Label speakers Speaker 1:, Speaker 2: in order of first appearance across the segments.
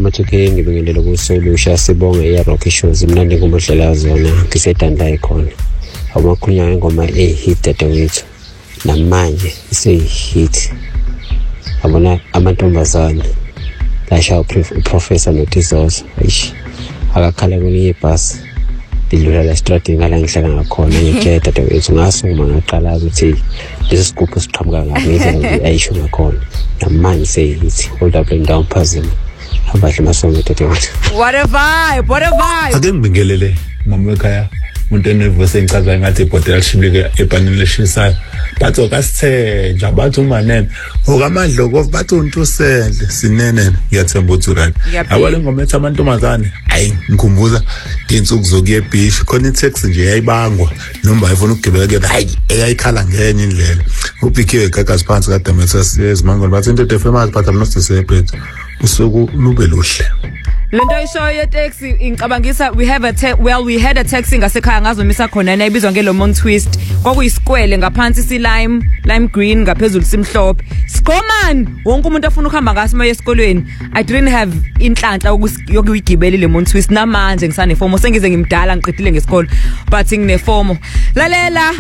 Speaker 1: amatheke ngibingelela kusolusha sibonge iRocky Shows imnandi ngomdlela zona ngisedanda ikhona awumakhulunywa ngoma hit dadewethu namanje hit abona amantombazana lasha Professor Notisos eish akakhala kwelinye ibhasi lidlula la strategy ngala ngihlala ngakhona ngikhetha dadewethu ngasuma ngaqala ukuthi lesi sigubhu siqhamuka ngakho ayisho ngakhona namanje hit hold up and down puzzle abahle masongo dadewethu
Speaker 2: what a vibe
Speaker 3: ake ngibingelele mama ekhaya umuntu enevoice engicaza ngathi ibhotel shibike epanini leshisayo batho kasithe nje abathi umanene okamandlo kof bathi untusele sinene ngiyathemba ukuthi right awale ngoma ethi amantombazane hayi ngikhumbuza insuku zokuye ebeach khona itext nje yayibangwa noma ayifuna ukugibela hayi eyayikhala ngenye indlela ubhikiwe gagas phansi kade mesasiz mangolo bathi into efamous but I'm not to celebrate usuku lube luhle
Speaker 2: lento ishoyo yetaxi ingicabangisa we had a taxi ngasekhaya ngazomisa khona nayibizwa ngeLemon Twist kwakuyisikwele ngaphansi lime green ngaphezulu simhlophe Skoman wonke umuntu afuna ukuhamba ngaso moya esikolweni I didn't have inhlanhla yokuyigibela iLemon Twist namanje ngisanefomo sengize ngimdala ngiqedile ngesikole but nginefomo lalela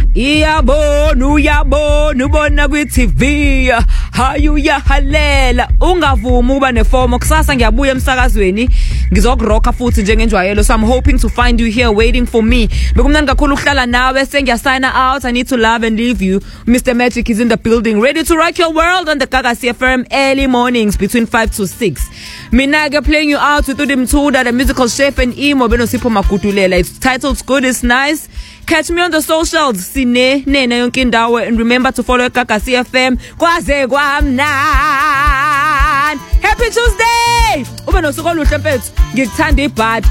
Speaker 2: uyabona ubona kwi-TV hayu yahalela ungavumi uba nefomo kusasa ngiyabuya emsakazweni ngizokurocka futhi njengenjwayelo so I'm hoping to find you here waiting for me bekumnandi kakhulu ukuhlala nawe sengiyasign out I need to love and leave you Mr. Magic is in the building ready to rock your world on the Gaga CFM early mornings between 5 to 6 mina ke playing you out with Udimthuda the musical chef and Imo benosipho magudulela it's titled Good is Nice. Catch me on the socials sine nena yonke indawo and remember to follow Gaga CFM kwaze kwamnandi happy Tuesday ube nosuku oluhle mfethu ngikuthanda ibhadi